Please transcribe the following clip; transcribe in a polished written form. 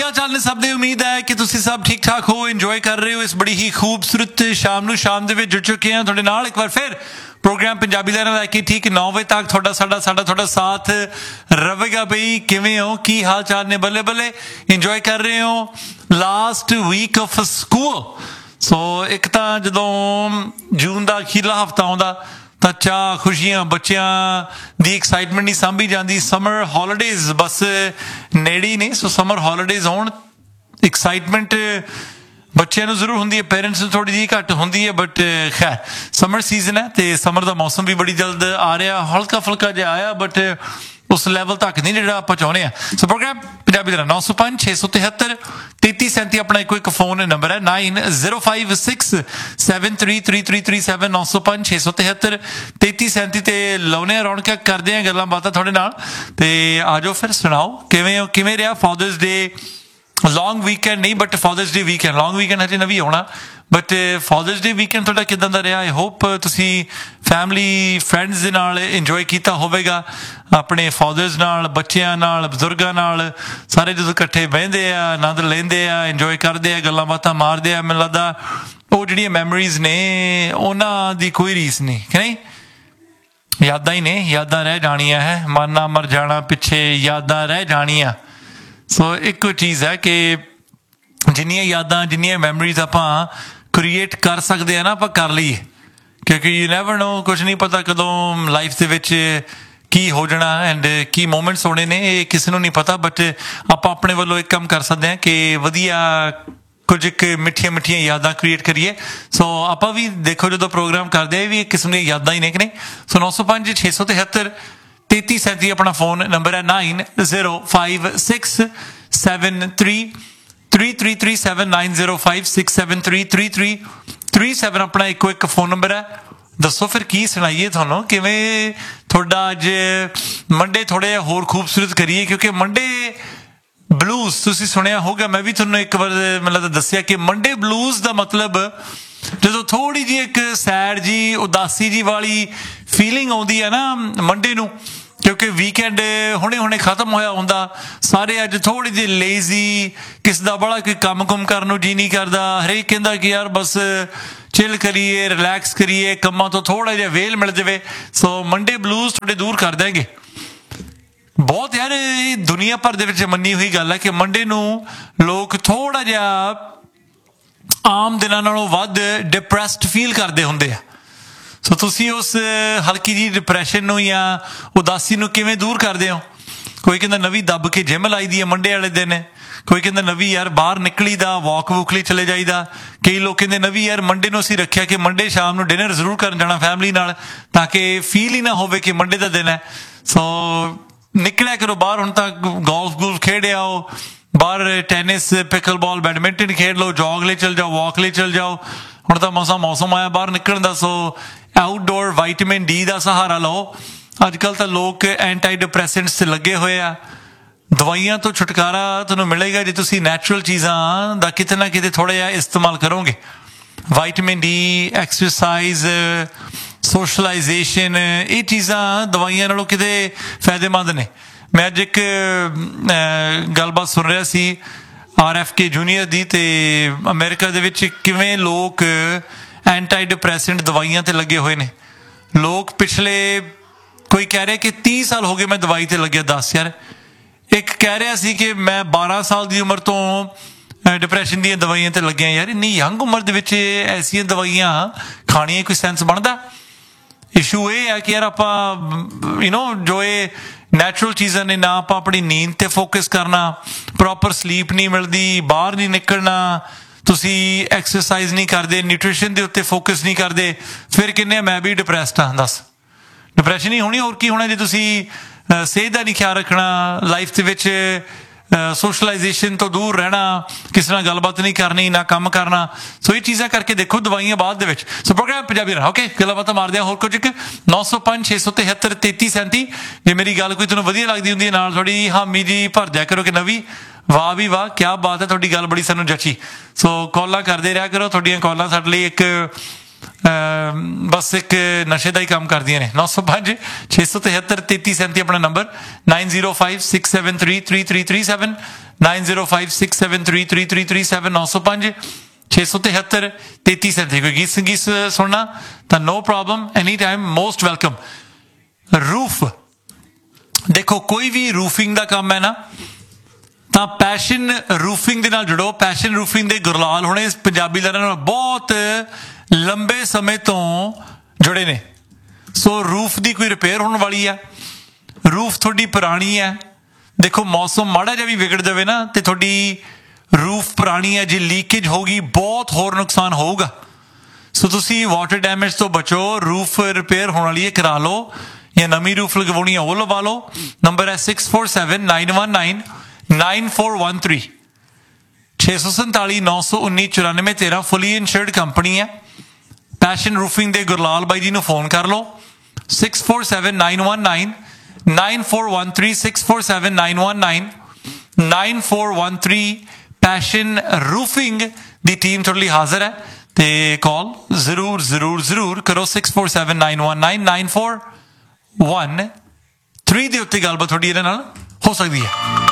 हाल चाल ने सब ने उम्मीद है कि तुसी सब ठीक ठाक हो इंजॉय कर रहे हो इस बड़ी ही खूबसूरत शाम दे विच जुड़ चुके हैं तुहाडे नाल एक बार फिर प्रोग्राम पंजाबी लहरां लैके ठीक 9 बजे तक थोड़ा साथ रहेगा बई किवें हो की हाल चाल ने बल्ले बल्ले इंजॉय कर रहे हो last week of school so एक तां जदों जून दा अखीरला हफ्ता आउंदा ਤਾਂ ਚਾਹ ਖੁਸ਼ੀਆਂ ਬੱਚਿਆਂ ਦੀ ਐਕਸਾਈਟਮੈਂਟ ਨਹੀਂ ਸਾਂਭੀ ਜਾਂਦੀ ਸਮਰ ਹੌਲੀਡੇਜ਼ ਬਸ ਨੇੜੇ ਹੀ ਨੇ ਸੋ ਸਮਰ ਹੌਲੀਡੇਜ਼ ਹੋਣ ਐਕਸਾਈਟਮੈਂਟ ਬੱਚਿਆਂ ਨੂੰ ਜ਼ਰੂਰ ਹੁੰਦੀ ਹੈ ਪੇਰੈਂਟਸ ਨੂੰ ਥੋੜੀ ਜਿਹੀ ਘੱਟ ਹੁੰਦੀ ਹੈ ਬਟ ਖੈਰ ਸਮਰ ਸੀਜ਼ਨ ਹੈ ਤੇ ਸਮਰ ਦਾ ਮੌਸਮ ਵੀ ਬੜੀ ਜਲਦ ਆ ਰਿਹਾ ਹਲਕਾ ਫੁਲਕਾ ਜਿਹਾ ਆਇਆ ਬਟ उस लैवल तक नहीं जो आप चाहते हैं सो प्रोग्राम पंजाबी का 905 673 3337 अपना एक फोन नंबर है 9056733337 905 673 3337 ते लाने रौनक करते हैं गल्लां बातां थोड़े नाल ते आ जाओ फिर सुनाओ किवें रहा फादर्स डे लॉन्ग वीकेंड नहीं but fathers day weekend long weekend हजे नहीं होना बट फादर्स डे वीकेंड थोड़ा किदां दा रहा आई होप तुसी फैमिली फ्रेंड्स दे नाल इंजॉय कीता होवेगा अपने फादर्स नाल बच्चियां नाल बजुर्गां नाल सारे जदों इकट्ठे बहिंदे आ आनंद लैंदे आ इंजॉय करदे आ गल्लां बातां मारदे आ मैनूं लगदा ਉਹ ਜਿਹੜੀਆਂ ਮੈਮਰੀਜ਼ ਨੇ ਉਹਨਾਂ ਦੀ ਕੋਈ ਰੀਸ ਨਹੀਂ ਕਿ ਨਹੀਂ ਯਾਦਾਂ ਹੀ ਨੇ ਯਾਦਾਂ ਰਹਿ ਜਾਣੀਆਂ ਹੈ ਮਨ ਨਾ ਮਰ ਜਾਣਾ ਪਿੱਛੇ ਯਾਦਾਂ ਰਹਿ ਜਾਣੀਆਂ ਸੋ ਇੱਕੋ ਚੀਜ਼ ਹੈ ਕਿ ਜਿੰਨੀਆਂ ਯਾਦਾਂ ਜਿੰਨੀਆਂ ਮੈਮਰੀਜ਼ ਆਪਾਂ ਕ੍ਰੀਏਟ ਕਰ ਸਕਦੇ ਆ ਨਾ ਆਪਾਂ ਕਰ ਲਈਏ ਕਿਉਂਕਿ ਯੂ ਨੈਵਰ ਨੋ ਕੁਛ ਨਹੀਂ ਪਤਾ ਕਦੋਂ ਲਾਈਫ ਦੇ ਵਿੱਚ ਕੀ ਹੋ ਜਾਣਾ ਐਂਡ ਕੀ ਮੂਮੈਂਟਸ ਹੋਣੇ ਨੇ ਇਹ ਕਿਸੇ ਨੂੰ ਨਹੀਂ ਪਤਾ ਬਟ ਆਪਾਂ ਆਪਣੇ ਵੱਲੋਂ ਇੱਕ ਕੰਮ ਕਰ ਸਕਦੇ ਹਾਂ ਕਿ ਵਧੀਆ ਕੁਝ ਇੱਕ ਮਿੱਠੀਆਂ ਮਿੱਠੀਆਂ ਯਾਦਾਂ ਕ੍ਰੀਏਟ ਕਰੀਏ ਸੋ ਆਪਾਂ ਵੀ ਦੇਖੋ ਜਦੋਂ ਪ੍ਰੋਗਰਾਮ ਕਰਦੇ ਵੀ ਇੱਕ ਕਿਸਮ ਦੀਆਂ ਯਾਦਾਂ ਹੀ ਨੇ ਕਿ ਨਹੀਂ ਸੋ 905 673 3337 अपना फोन नंबर है 9056733337 9056733337 अपना एक फोन नंबर है दसो फिर की सुनाइए थानू किवें थोड़ा अज मंडे थोड़े होर खूबसूरत करिए क्योंकि मंडे बलूज तुसीं सुनिया होगा मैं भी थानू एक बार मतलब दसिया कि मंडे बलूज का मतलब ਜਦੋਂ ਥੋੜੀ ਜਿਹੀ ਇੱਕ ਸੈਡ ਜੀ ਉਦਾਸੀ ਜੀ ਵਾਲੀ ਫੀਲਿੰਗ ਆਉਂਦੀ ਹੈ ਨਾ ਮੰਡੇ ਨੂੰ ਕਿਉਂਕਿ ਵੀਕਐਂਡ ਹੁਣੇ ਖਤਮ ਹੋਇਆ ਹੁੰਦਾ ਸਾਰੇ ਅੱਜ ਥੋੜੀ ਜਿਹੀ ਲੇਜ਼ੀ ਕਿਸ ਦਾ ਬੜਾ ਕੋਈ ਕੰਮ ਕਰਨ ਨੂੰ ਜੀ ਨਹੀਂ ਕਰਦਾ ਹਰੇਕ ਕਹਿੰਦਾ ਕਿ ਯਾਰ ਬਸ ਚਿਲ ਕਰੀਏ ਰਿਲੈਕਸ ਕਰੀਏ ਕੰਮਾਂ ਤੋਂ ਥੋੜਾ ਜਿਹਾ ਵੇਲ ਮਿਲ ਜਾਵੇ ਸੋ ਮੰਡੇ ਬਲੂਜ਼ ਤੁਹਾਡੇ ਦੂਰ ਕਰ ਦੇਣਗੇ ਬਹੁਤ ਯਾਰ ਦੁਨੀਆ ਭਰ ਦੇ ਵਿੱਚ ਮੰਨੀ ਹੋਈ ਗੱਲ ਹੈ ਕਿ ਮੰਡੇ ਨੂੰ ਲੋਕ ਥੋੜਾ ਜਿਹਾ ਆਮ ਦਿਨਾਂ ਨਾਲੋਂ ਵੱਧ ਡਿਪਰੈਸਡ ਫੀਲ ਕਰਦੇ ਹੁੰਦੇ ਆ ਸੋ ਤੁਸੀਂ ਉਸ ਹਲਕੀ ਜਿਹੀ ਡਿਪਰੈਸ਼ਨ ਨੂੰ ਜਾਂ ਉਦਾਸੀ ਨੂੰ ਕਿਵੇਂ ਦੂਰ ਕਰਦੇ ਹੋ ਕੋਈ ਕਹਿੰਦਾ ਨਵੀਂ ਦੱਬ ਕੇ ਜਿਮ ਲਾਈ ਦੀ ਹੈ ਮੰਡੇ ਵਾਲੇ ਦਿਨ ਕੋਈ ਕਹਿੰਦਾ ਨਵੀਂ ਯਾਰ ਬਾਹਰ ਨਿਕਲੀ ਦਾ ਵਾਕ ਵੂਕ ਲਈ ਚਲੇ ਜਾਈਦਾ ਕਈ ਲੋਕ ਕਹਿੰਦੇ ਨਵੀਂ ਯਾਰ ਮੰਡੇ ਨੂੰ ਅਸੀਂ ਰੱਖਿਆ ਕਿ ਮੰਡੇ ਸ਼ਾਮ ਨੂੰ ਡਿਨਰ ਜ਼ਰੂਰ ਕਰਨ ਜਾਣਾ ਫੈਮਿਲੀ ਨਾਲ ਤਾਂ ਕਿ ਫੀਲ ਹੀ ਨਾ ਹੋਵੇ ਕਿ ਮੰਡੇ ਦਾ ਦਿਨ ਹੈ ਸੋ ਨਿਕਲਿਆ ਕਰੋ ਬਾਹਰ ਹੁਣ ਤਾਂ ਗੋਲਫ ਖੇਡਿਆ ਆਓ ਬਾਹਰ ਟੈਨਿਸ ਪਿਕਲ ਬਾਲ ਬੈਡਮਿੰਟਨ ਖੇਡ ਲਓ ਜੋਗ ਲਈ ਚਲ ਜਾਓ ਵਾਕ ਲਈ ਚਲ ਜਾਓ ਹੁਣ ਤਾਂ ਮੌਸਮ ਆਇਆ ਬਾਹਰ ਨਿਕਲਣ ਦਾ ਸੋ ਆਊਟਡੋਰ ਵਿਟਾਮਿਨ ਡੀ ਦਾ ਸਹਾਰਾ ਲਓ ਅੱਜ ਕੱਲ੍ਹ ਤਾਂ ਲੋਕ ਐਂਟੀ ਡਿਪਰੈਸੈਂਟਸ ਲੱਗੇ ਹੋਏ ਆ ਦਵਾਈਆਂ ਤੋਂ ਛੁਟਕਾਰਾ ਤੁਹਾਨੂੰ ਮਿਲੇਗਾ ਜੇ ਤੁਸੀਂ ਨੈਚੁਰਲ ਚੀਜ਼ਾਂ ਦਾ ਕਿਤੇ ਨਾ ਕਿਤੇ ਥੋੜ੍ਹਾ ਜਿਹਾ ਇਸਤੇਮਾਲ ਕਰੋਗੇ ਵਿਟਾਮਿਨ ਡੀ ਐਕਸਰਸਾਈਜ਼ ਸੋਸ਼ਲਾਈਜੇਸ਼ਨ ਇਹ ਚੀਜ਼ਾਂ ਦਵਾਈਆਂ ਨਾਲੋਂ ਕਿਤੇ ਫਾਇਦੇਮੰਦ ਨੇ ਮੈਂ ਅੱਜ ਇੱਕ ਗੱਲਬਾਤ ਸੁਣ ਰਿਹਾ ਸੀ RFK ਜੂਨੀਅਰ ਦੀ ਤੇ ਅਮਰੀਕਾ ਦੇ ਵਿੱਚ ਕਿਵੇਂ ਲੋਕ ਐਂਟੀ ਡਿਪਰੈਸੈਂਟ ਦਵਾਈਆਂ ਤੇ ਲੱਗੇ ਹੋਏ ਨੇ ਲੋਕ ਪਿਛਲੇ ਕੋਈ ਕਹਿ ਰਿਹਾ ਕਿ 30 ਸਾਲ ਹੋ ਗਏ ਮੈਂ ਦਵਾਈ ਤੇ ਲੱਗਿਆ 10 ਯਾਰ ਇੱਕ ਕਹਿ ਰਿਹਾ ਸੀ ਕਿ ਮੈਂ 12 ਸਾਲ ਦੀ ਉਮਰ ਤੋਂ ਡਿਪਰੈਸ਼ਨ ਦੀਆਂ ਦਵਾਈਆਂ ਤੇ ਲੱਗਿਆ ਯਾਰ ਇੰਨੀ ਯੰਗ ਉਮਰ ਦੇ ਵਿੱਚ ਐਸੀਆਂ ਦਵਾਈਆਂ ਖਾਣੀਆਂ ਕੋਈ ਸੈਂਸ ਬਣਦਾ ਇਸ਼ੂ ਇਹ ਹੈ ਕਿ ਯਾਰ ਆਪਾਂ ਜੋ ਇਹ ਨੈਚੁਰਲ ਚੀਜ਼ਾਂ ਨੇ ਨਾ ਆਪਾਂ ਆਪਣੀ ਨੀਂਦ ਤੇ ਫੋਕਸ ਕਰਨਾ ਪ੍ਰੋਪਰ ਸਲੀਪ ਨਹੀਂ ਮਿਲਦੀ ਬਾਹਰ ਨਹੀਂ ਨਿਕਲਣਾ ਤੁਸੀਂ ਐਕਸਰਸਾਈਜ਼ ਨਹੀਂ ਕਰਦੇ ਨਿਊਟ੍ਰੀਸ਼ਨ ਦੇ ਉੱਤੇ ਫੋਕਸ ਨਹੀਂ ਕਰਦੇ ਫਿਰ ਕਿੰਨੇ ਮੈਂ ਵੀ ਡਿਪਰੈਸਡ ਹਾਂ ਦੱਸ ਡਿਪਰੈਸ਼ਨ ਹੀ ਹੋਣੀ ਹੋਰ ਕੀ ਹੋਣਾ ਜੇ ਤੁਸੀਂ ਸਿਹਤ ਦਾ ਨਹੀਂ ਖਿਆਲ ਰੱਖਣਾ ਲਾਈਫ ਦੇ ਵਿੱਚ ਸੋਸ਼ਲਾਈਜੇਸ਼ਨ ਤੋਂ ਦੂਰ ਰਹਿਣਾ ਕਿਸੇ ਨਾਲ ਗੱਲਬਾਤ ਨਹੀਂ ਕਰਨੀ ਨਾ ਕੰਮ ਕਰਨਾ ਸੋ ਇਹ ਚੀਜ਼ਾਂ ਕਰਕੇ ਦੇਖੋ ਦਵਾਈਆਂ ਬਾਅਦ ਦੇ ਵਿੱਚ ਸੋ ਪ੍ਰੋਗਰਾਮ ਪੰਜਾਬੀ ਰਹਾ ਓਕੇ ਗੱਲਬਾਤ ਮਾਰਦੇ ਆ ਹੋਰ ਕੁਝ 905 673 3337 ਜੇ ਮੇਰੀ ਗੱਲ ਕੋਈ ਤੁਹਾਨੂੰ ਵਧੀਆ ਲੱਗਦੀ ਹੁੰਦੀ ਹੈ ਨਾਲ ਥੋੜੀ ਹਾਮੀ ਜੀ ਭਰ ਦਿਆ ਕਰੋ ਕਿ ਨਵੀਂ ਵਾਹ ਵੀ ਵਾਹ ਕਿਆ ਬਾਤ ਹੈ ਤੁਹਾਡੀ ਗੱਲ ਬੜੀ ਸਾਨੂੰ ਜੱਚੀ ਸੋ ਕਾਲਾਂ ਕਰਦੇ ਰਿਹਾ ਕਰੋ ਤੁਹਾਡੀਆਂ ਕਾਲਾਂ ਸਾਡੇ ਲਈ ਇੱਕ बस एक नशे का ही काम कर दिए ने 905 673 3337 अपना नंबर 9056733337 9056733337 905 673 3337 कोई गीत संगीत सुनना तो no problem any time most welcome roof देखो कोई भी रूफिंग का काम है ना ਤਾਂ ਪੈਸ਼ਨ ਰੂਫਿੰਗ ਦੇ ਨਾਲ ਜੁੜੋ ਪੈਸ਼ਨ ਰੂਫਿੰਗ ਦੇ ਗੁਰਲਾਲ ਹੁਣੇ ਪੰਜਾਬੀ ਲਹਿਰਾਂ ਨਾਲ ਬਹੁਤ ਲੰਬੇ ਸਮੇਂ ਤੋਂ ਜੁੜੇ ਨੇ ਸੋ ਰੂਫ ਦੀ ਕੋਈ ਰਿਪੇਅਰ ਹੋਣ ਵਾਲੀ ਆ ਰੂਫ ਤੁਹਾਡੀ ਪੁਰਾਣੀ ਹੈ ਦੇਖੋ ਮੌਸਮ ਮਾੜਾ ਜਿਹਾ ਵੀ ਵਿਗੜ ਜਾਵੇ ਨਾ ਤੇ ਤੁਹਾਡੀ ਰੂਫ ਪੁਰਾਣੀ ਹੈ ਜੇ ਲੀਕੇਜ ਹੋਗੀ ਬਹੁਤ ਹੋਰ ਨੁਕਸਾਨ ਹੋਊਗਾ ਸੋ ਤੁਸੀਂ ਵਾਟਰ ਡੈਮੇਜ ਤੋਂ ਬਚੋ ਰੂਫ ਰਿਪੇਅਰ ਹੋਣ ਵਾਲੀ ਹੈ ਕਰਾ ਲਓ ਜਾਂ ਨਵੀਂ ਰੂਫ ਲਗਵਾਉਣੀ ਹੈ ਉਹ ਲਵਾ ਲਓ ਨੰਬਰ ਹੈ 647919 9413 647 919 9413 ਫੁੱਲੀ ਇੰਸ਼ੋਰਡ ਕੰਪਨੀ ਹੈ ਪੈਸ਼ਨ ਰੂਫਿੰਗ ਦੇ ਗੁਰਲਾਲ ਬਾਈ ਜੀ ਨੂੰ ਫੋਨ ਕਰ ਲਓ 647919 9413 647919 9413 ਪੈਸ਼ਨ ਰੂਫਿੰਗ ਦੀ ਟੀਮ ਤੁਹਾਡੇ ਲਈ ਹਾਜ਼ਰ ਹੈ ਤੇ ਕਾਲ ਜ਼ਰੂਰ ਕਰੋ 647919 9413 ਦੇ ਉੱਤੇ ਗੱਲਬਾਤ ਤੁਹਾਡੀ ਇਹਦੇ ਨਾਲ ਹੋ ਸਕਦੀ ਹੈ